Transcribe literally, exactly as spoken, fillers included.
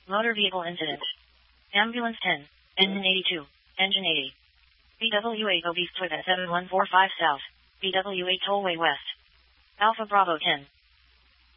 Motor vehicle incident. Ambulance ten. Engine eighty-two. Engine eighty. B W eight obese twit at seven one four five South. B W eight Tollway West. Alpha Bravo ten.